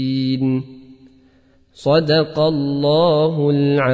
صدق الله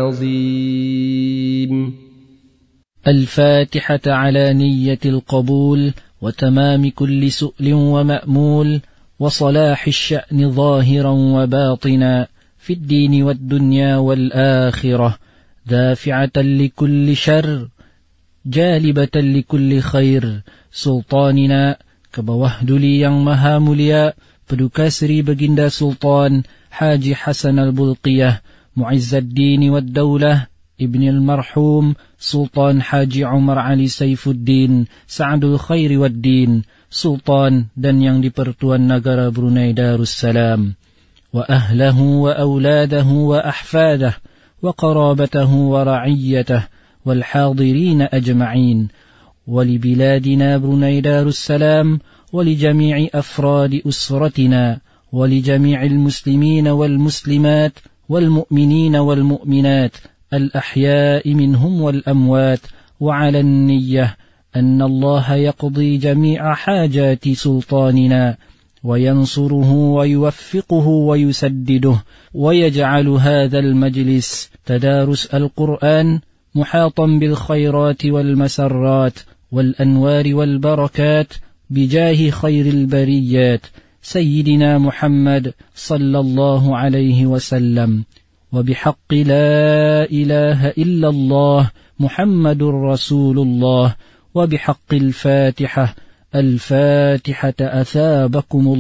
العظيم. الفاتحة على نية القبول وتمام كل سؤل ومأمول وصلاح الشأن ظاهرا وباطنا في الدين والدنيا والآخرة، دافعة لكل شر جالبة لكل خير. سلطاننا كبوهدلي yang maha mulia Paduka Sri Baginda Sultan Haji Hasan Al-Bulqiyah Mu'izzuddin wad-Daulah Ibn al-Marhum Sultan Haji Umar Ali Saifuddin Sa'adul Khairi wad-Din, Sultan dan yang dipertuan negara Brunei Darussalam, wa ahlahu wa awladahu wa ahfadah wa qarabatahu wa ra'iyyatah wal hadirin ajma'in, wa li biladina Brunei Darussalam wa li jami'i afradi usratina wa li jami'il muslimina wal muslimat wal mu'minina wal mu'minat الأحياء منهم والأموات، وعلى النية أن الله يقضي جميع حاجات سلطاننا وينصره ويوفقه ويسدده، ويجعل هذا المجلس تدارس القرآن محاطا بالخيرات والمسرات والأنوار والبركات بجاه خير البريات سيدنا محمد صلى الله عليه وسلم، وبحق لا إله إلا الله محمد رسول الله، وبحق الفاتحة أثابكم الله.